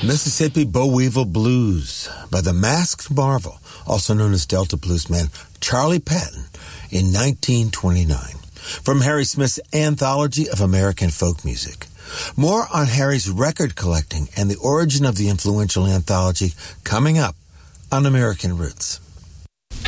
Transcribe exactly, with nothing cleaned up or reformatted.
Mississippi Boll Weevil Blues by the Masked Marvel, also known as Delta Blues man Charlie Patton, in nineteen twenty-nine. From Harry Smith's Anthology of American Folk Music. More on Harry's record collecting and the origin of the influential anthology coming up on American Roots.